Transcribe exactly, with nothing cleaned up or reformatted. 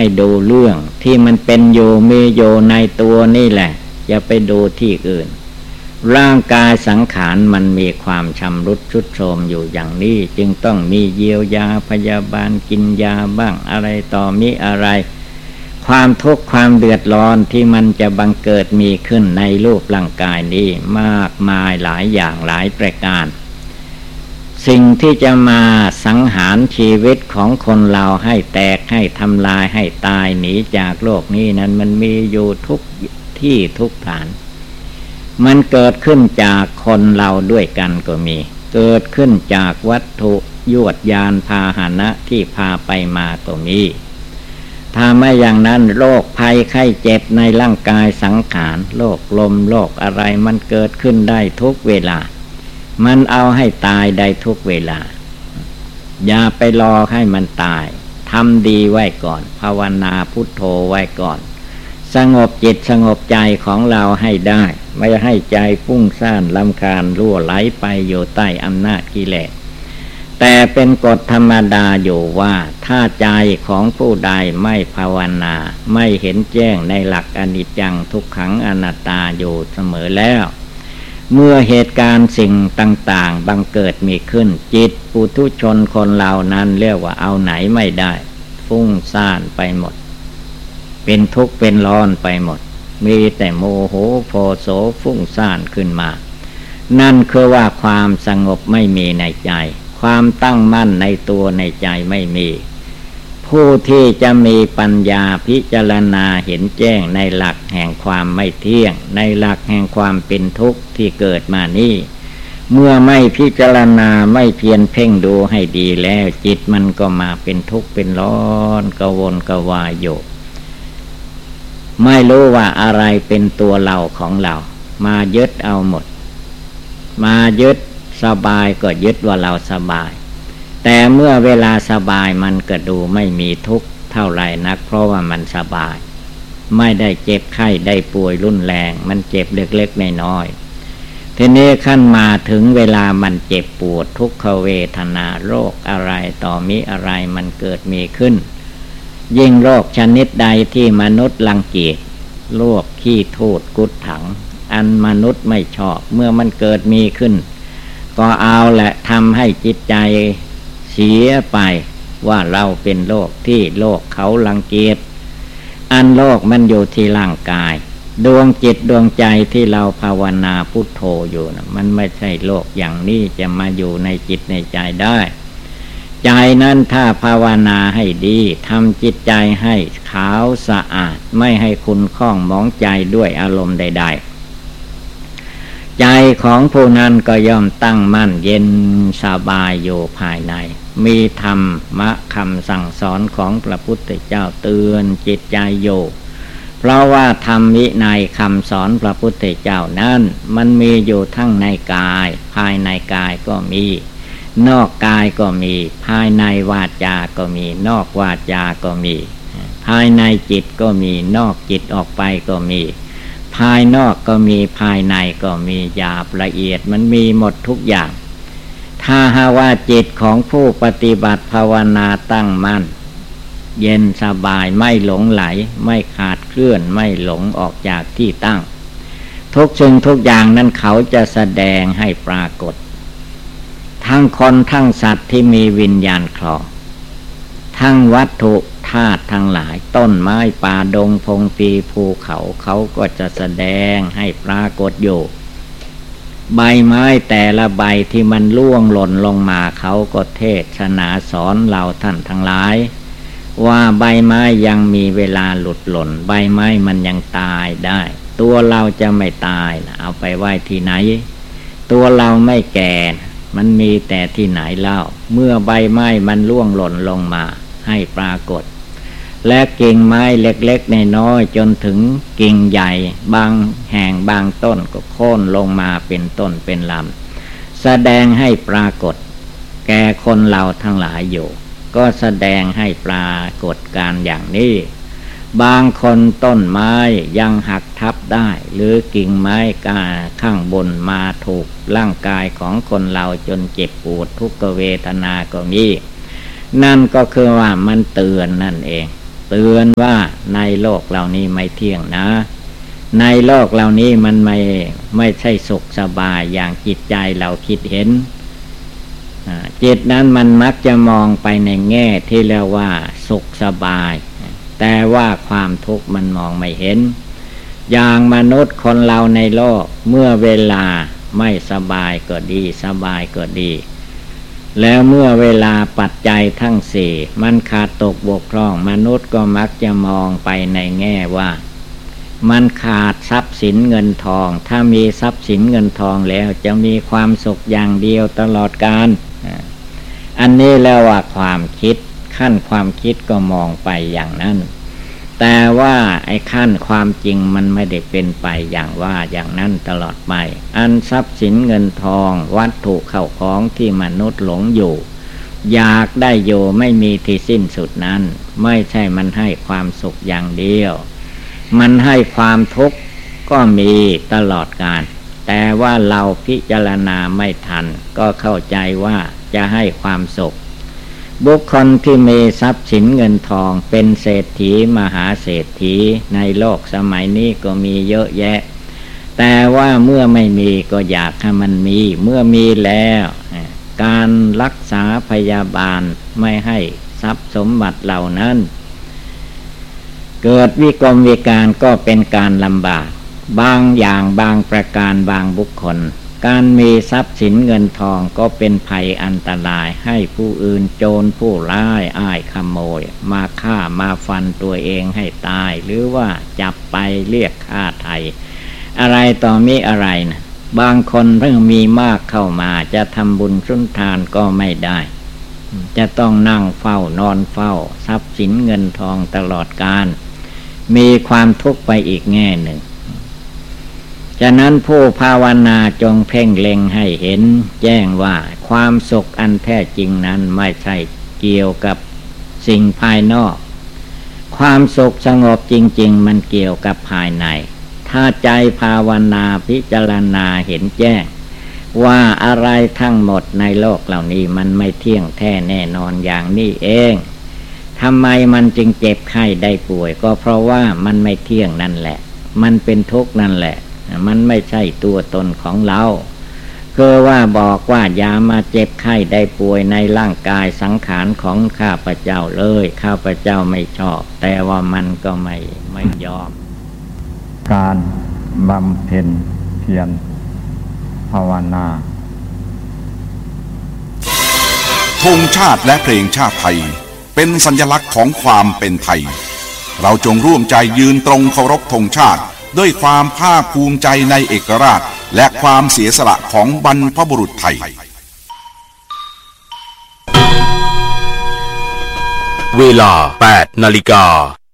ดูเรื่องที่มันเป็นอยู่มีอยู่ในตัวนี่แหละอย่าไปดูที่อื่นร่างกายสังขารมันมีความชำรุดทรุดโทรมอยู่อย่างนี้จึงต้องมีเยียวยาพยาบาลกินยาบ้างอะไรต่อมีอะไรความทุกข์ความเดือดร้อนที่มันจะบังเกิดมีขึ้นในรูปร่างกายนี้มากมายหลายอย่างหลายประการสิ่งที่จะมาสังหารชีวิตของคนเราให้แตกให้ทำลายให้ตายหนีจากโลกนี้นั้นมันมีอยู่ทุกที่ทุกฐานมันเกิดขึ้นจากคนเราด้วยกันก็มีเกิดขึ้นจากวัตถุยวดยานพาหนะที่พาไปมาก็มีถ้าไม่อย่างนั้นโรคภัยไข้เจ็บในร่างกายสังขารโรคลมโรคอะไรมันเกิดขึ้นได้ทุกเวลามันเอาให้ตายได้ทุกเวลาอย่าไปรอให้มันตายทำดีไว้ก่อนภาวนาพุทโธไว้ก่อนสงบจิตสงบใจของเราให้ได้ไม่ให้ใจฟุ้งซ่านรำคาญรั่วไหลไปอยู่ใต้อำนาจกิเลสแต่เป็นกฎธรรมดาอยู่ว่าถ้าใจของผู้ใดไม่ภาวนาไม่เห็นแจ้งในหลักอนิจจังทุกขังอนัตตาอยู่เสมอแล้วเมื่อเหตุการณ์สิ่งต่างๆบังเกิดมีขึ้นจิตปุถุชนคนเหล่านั้นเรียกว่าเอาไหนไม่ได้ฟุ้งซ่านไปหมดเป็นทุกข์เป็นร้อนไปหมดมีแต่โมโหโทโสฟุ้งซ่านขึ้นมานั่นคือว่าความสงบไม่มีในใจความตั้งมั่นในตัวในใจไม่มีผู้ที่จะมีปัญญาพิจารณาเห็นแจ้งในหลักแห่งความไม่เที่ยงในหลักแห่งความเป็นทุกข์ที่เกิดมานี้เมื่อไม่พิจารณาไม่เพียรเพ่งดูให้ดีแล้วจิตมันก็มาเป็นทุกข์เป็นร้อนกระวนกระวายอยู่ไม่รู้ว่าอะไรเป็นตัวเราของเรามายึดเอาหมดมายึดสบายก็ยึดว่าเราสบายแต่เมื่อเวลาสบายมันก็ดูไม่มีทุกข์เท่าไหร่นักเพราะว่ามันสบายไม่ได้เจ็บไข้ได้ป่วยรุนแรงมันเจ็บเล็กๆน้อยๆทีนี้ขั้นมาถึงเวลามันเจ็บปวดทุกขเวทนาโรคอะไรต่อมีอะไรมันเกิดมีขึ้นยิ่งโรคชนิดใดที่มนุษย์รังเกียจโรคขี้ทูดกุดถังอันมนุษย์ไม่ชอบเมื่อมันเกิดมีขึ้นก็เอาแหละทำให้จิตใจเสียไปว่าเราเป็นโรคที่โรคเขารังเกียจอันโรคมันอยู่ที่ร่างกายดวงจิตดวงใจที่เราภาวนาพุทโธอยู่นะมันไม่ใช่โรคอย่างนี้จะมาอยู่ในจิตในใจได้ใจนั้นถ้าภาวนาให้ดีทำจิตใจให้ขาวสะอาดไม่ให้คุณข้องหมองใจด้วยอารมณ์ใดๆใจของผู้นั้นก็ย่อมตั้งมั่นเย็นสบายอยู่ภายในมีธรรมะคำสั่งสอนของพระพุทธเจ้าเตือนจิตใจอยู่เพราะว่าธรรมวินัยคำสอนพระพุทธเจ้านั้นมันมีอยู่ทั้งในกายภายในกายก็มีนอกกายก็มีภายในวาจาก็มีนอกวาจาก็มีภายในจิตก็มีนอกจิตออกไปก็มีภายนอกก็มีภายในก็มีหยาบละเอียดมันมีหมดทุกอย่างถ้าหากว่าจิตของผู้ปฏิบัติภาวนาตั้งมั่นเย็นสบายไม่หลงไหลไม่ขาดเคลื่อนไม่หลงออกจากที่ตั้งทุกสิ่งทุกอย่างนั้นเขาจะแสดงให้ปรากฏทั้งคนทั้งสัตว์ที่มีวิญญาณคลองทั้งวัตถุธาตุทั้งหลายต้นไม้ป่าดงพงปีภูเขาเขาก็จะแสดงให้ปรากฏอยู่ใบไม้แต่ละใบที่มันร่วงหล่นลงมาเขาก็เทศนาสอนเราท่านทั้งหลายว่าใบไม้ยังมีเวลาหลุดหล่นใบไม้มันยังตายได้ตัวเราจะไม่ตายนะเอาไปไว้ที่ไหนตัวเราไม่แก่มันมีแต่ที่ไหนเล่าเมื่อใบไม้มันร่วงหล่นลงมาให้ปรากฏและกิ่งไม้เล็กๆน้อยๆจนถึงกิ่งใหญ่บางแห่งบางต้นก็โค่นลงมาเป็นต้นเป็นลำแสดงให้ปรากฏแก่คนเราทั้งหลายอยู่ก็แสดงให้ปรากฏการอย่างนี้บางคนต้นไม้ยังหักทับได้หรือกิ่งไม้กาข้างบนมาถูกร่างกายของคนเราจนเจ็บปวดทุกขเวทนาก็มีนั่นก็คือว่ามันเตือนนั่นเองเตือนว่าในโลกเหล่านี้ไม่เที่ยงนะในโลกเหล่านี้มันไม่ไม่ใช่สุขสบายอย่างจิตใจเราคิดเห็นจิตนั้นมันมักจะมองไปในแง่ที่เรียกว่าสุขสบายแต่ว่าความทุกข์มันมองไม่เห็นอย่างมนุษย์คนเราในโลกเมื่อเวลาไม่สบายก็ดีสบายก็ดีแล้วเมื่อเวลาปัจจัยทั้งสี่มันขาดตกบกพร่องมนุษย์ก็มักจะมองไปในแง่ว่ามันขาดทรัพย์สินเงินทองถ้ามีทรัพย์สินเงินทองแล้วจะมีความสุขอย่างเดียวตลอดกาลอันนี้แล้วว่าความคิดขั้นความคิดก็มองไปอย่างนั้นแต่ว่าไอ้ขั้นความจริงมันไม่ได้เป็นไปอย่างว่าอย่างนั้นตลอดไปอันทรัพย์สินเงินทองวัตถุเข้าของที่มนุษย์หลงอยู่อยากได้อยู่ไม่มีที่สิ้นสุดนั้นไม่ใช่มันให้ความสุขอย่างเดียวมันให้ความทุกข์ก็มีตลอดกาลแต่ว่าเราพิจารณาไม่ทันก็เข้าใจว่าจะให้ความสุขบุคคลที่มีทรัพย์สินเงินทองเป็นเศรษฐีมหาเศรษฐีในโลกสมัยนี้ก็มีเยอะแยะแต่ว่าเมื่อไม่มีก็อยากให้มันมีเมื่อมีแล้วการรักษาพยาบาลไม่ให้ทรัพย์สมบัติเหล่านั้นเกิดวิกลวิการก็เป็นการลำบากบางอย่างบางประการบางบุคคลการมีทรัพย์สินเงินทองก็เป็นภัยอันตรายให้ผู้อื่นโจรผู้ร้ายอ้ายขโมยมาฆ่ามาฟันตัวเองให้ตายหรือว่าจับไปเรียกค่าไถ่อะไรต่อมีอะไรนะบางคนเพิ่งมีมากเข้ามาจะทำบุญสุนทานก็ไม่ได้จะต้องนั่งเฝ้านอนเฝ้าทรัพย์สินเงินทองตลอดกาลมีความทุกข์ไปอีกแง่หนึ่งฉะนั้นผู้ภาวนาจงเพ่งเล็งให้เห็นแจ้งว่าความสุขอันแท้จริงนั้นไม่ใช่เกี่ยวกับสิ่งภายนอกความสุขสงบจริงๆมันเกี่ยวกับภายในถ้าใจภาวนาพิจารณาเห็นแจ้งว่าอะไรทั้งหมดในโลกเหล่านี้มันไม่เที่ยงแท้แน่นอนอย่างนี้เองทำไมมันจึงเจ็บไข้ได้ป่วยก็เพราะว่ามันไม่เที่ยงนั่นแหละมันเป็นทุกข์นั่นแหละมันไม่ใช่ตัวตนของเราคือว่าบอกว่าอย่ามาเจ็บไข้ได้ป่วยในร่างกายสังขารของข้าพเจ้าเลยข้าพเจ้าไม่ชอบแต่ว่ามันก็ไม่ไม่ยอมการบำเพ็ญเพียรภาวนาธงชาติและเพลงชาติไทยเป็นสัญลักษณ์ของความเป็นไทยเราจงร่วมใจยืนตรงเคารพธงชาติด้วยความภาคภูมิใจในเอกราชและความเสียสละของบรรพบุรุษไทยเวลา แปดนาฬิกา